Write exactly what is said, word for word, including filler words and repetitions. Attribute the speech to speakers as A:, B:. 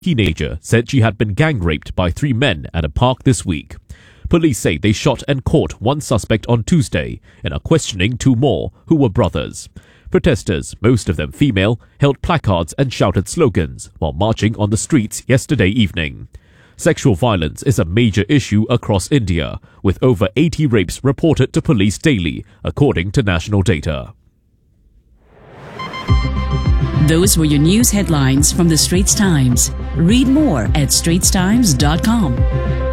A: teenager said she had been gang raped by three men at a park this week. Police say they shot and caught one suspect on Tuesday and are questioning two more who were brothers. Protesters, most of them female, held placards and shouted slogans while marching on the streets yesterday evening. Sexual violence is a major issue across India, with over eighty rapes reported to police daily, according to national data.
B: Those were your news headlines from the Straits Times. Read more at straits times dot com.